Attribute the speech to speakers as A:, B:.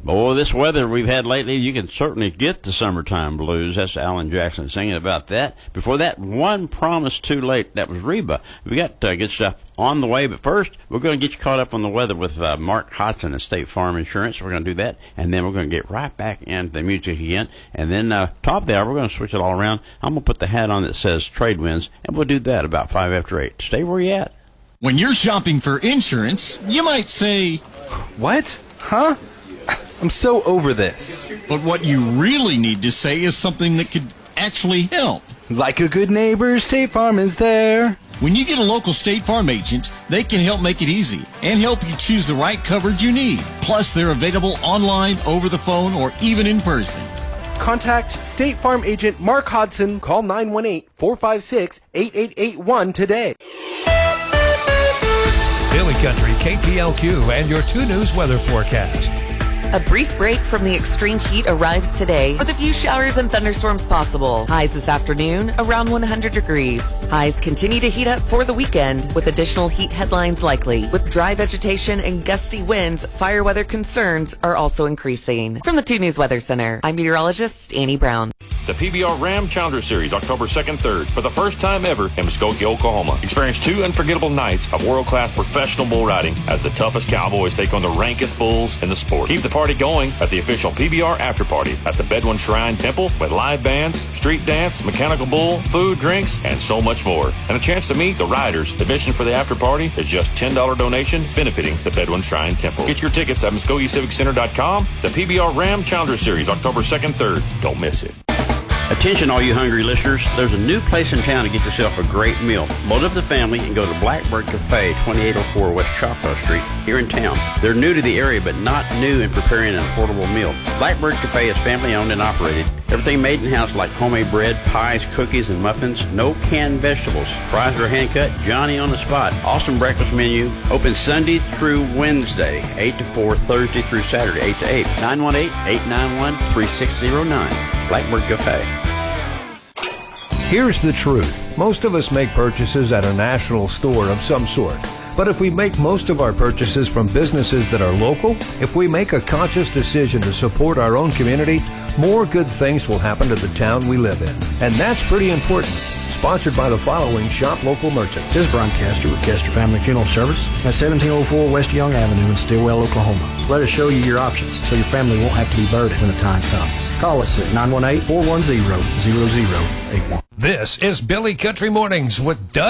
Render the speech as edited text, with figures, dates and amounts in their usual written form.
A: Oh, this weather we've had lately, you can certainly get the summertime blues. That's Alan Jackson singing about that. Before that, One Promise Too Late. That was Reba. We got good stuff on the way, but first, we're going to get you caught up on the weather with Mark Hodson at State Farm Insurance. We're going to do that, and then we're going to get right back into the music again. And then top of the hour, we're going to switch it all around. I'm going to put the hat on that says Trade Winds, and we'll do that about 5 after 8. Stay where you at.
B: When you're shopping for insurance, you might say,
C: "What? Huh? I'm so over this."
B: But what you really need to say is something that could actually help.
C: Like a good neighbor, State Farm is there.
B: When you get a local State Farm agent, they can help make it easy and help you choose the right coverage you need. Plus, they're available online, over the phone, or even in person.
D: Contact State Farm agent Mark Hodson. Call 918-456-8881 today.
E: Billy Country, KPLQ, and your 2 News weather forecast.
F: A brief break from the extreme heat arrives today with a few showers and thunderstorms possible. Highs this afternoon around 100 degrees. Highs continue to heat up for the weekend with additional heat headlines likely. With dry vegetation and gusty winds, fire weather concerns are also increasing. From the 2 News Weather Center, I'm meteorologist Annie Brown.
G: The PBR Ram Challenger Series, October 2nd, 3rd, for the first time ever in Muskogee, Oklahoma. Experience 2 unforgettable nights of world-class professional bull riding as the toughest cowboys take on the rankest bulls in the sport. Keep the party going at the official PBR After Party at the Bedouin Shrine Temple with live bands, street dance, mechanical bull, food, drinks, and so much more. And a chance to meet the riders. Admission for the after party is just $10 donation benefiting the Bedouin Shrine Temple. Get your tickets at MuskogeeCivicCenter.com. The PBR Ram Challenger Series, October 2nd, 3rd. Don't miss it.
A: Attention, all you hungry listeners. There's a new place in town to get yourself a great meal. Load up the family and go to Blackbird Cafe, 2804 West Choctaw Street, here in town. They're new to the area, but not new in preparing an affordable meal. Blackbird Cafe is family-owned and operated. Everything made in-house like homemade bread, pies, cookies, and muffins. No canned vegetables. Fries are hand-cut, Johnny on the spot. Awesome breakfast menu. Open Sunday through Wednesday, 8 to 4, Thursday through Saturday, 8 to 8. 918-891-3609. Blackbird Cafe.
E: Here's the truth. Most of us make purchases at a national store of some sort. But if we make most of our purchases from businesses that are local, if we make a conscious decision to support our own community, more good things will happen to the town we live in. And that's pretty important. Sponsored by the following shop local merchants.
H: This is Brian Castor with Castor Family Funeral Service at 1704 West Young Avenue in Stillwell, Oklahoma. Let us show you your options so your family won't have to be burdened when the time comes. Call us at 918-410-0081.
E: This is Billy Country Mornings with Doug